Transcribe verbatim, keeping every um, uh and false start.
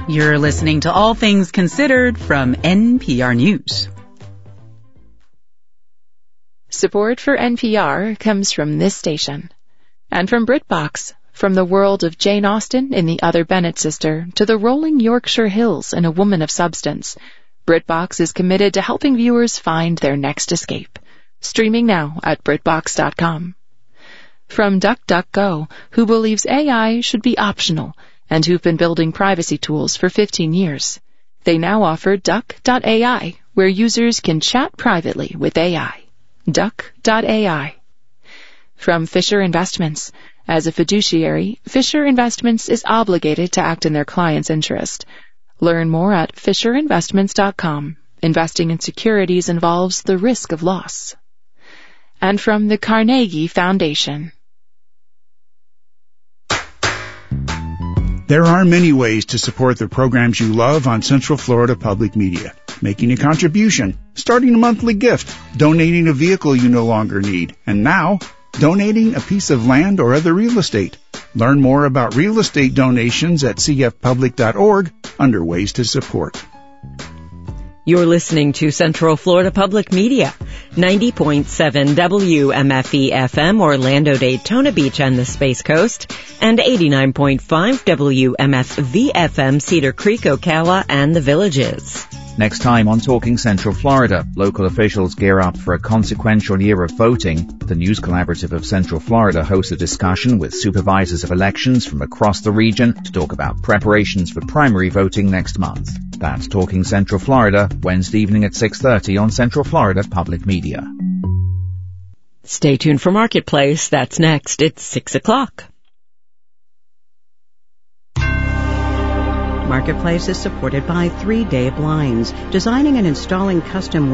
You're listening to All Things Considered from N P R News. Support for N P R comes from this station. And from BritBox, from the world of Jane Austen in The Other Bennet Sister to the rolling Yorkshire Hills in A Woman of Substance, BritBox is committed to helping viewers find their next escape. Streaming now at BritBox dot com. From DuckDuckGo, who believes A I should be optional and who've been building privacy tools for fifteen years. They now offer Duck dot A I, where users can chat privately with A I. Duck dot A I. From Fisher Investments. As a fiduciary, Fisher Investments is obligated to act in their client's interest. Learn more at Fisher Investments dot com. Investing in securities involves the risk of loss. And from the Carnegie Foundation. There are many ways to support the programs you love on Central Florida Public Media. Making a contribution, starting a monthly gift, donating a vehicle you no longer need, and now, donating a piece of land or other real estate. Learn more about real estate donations at c f public dot org under Ways to Support. You're listening to Central Florida Public Media, ninety point seven W M F E F M Orlando, Daytona Beach and the Space Coast, and eighty-nine point five W M F V F M Cedar Creek, Ocala, and the Villages. Next time on Talking Central Florida, local officials gear up for a consequential year of voting. The News Collaborative of Central Florida hosts a discussion with supervisors of elections from across the region to talk about preparations for primary voting next month. That's Talking Central Florida, Wednesday evening at six thirty on Central Florida Public Media. Stay tuned for Marketplace. That's next. It's six o'clock. Marketplace is supported by three day Blinds, designing and installing custom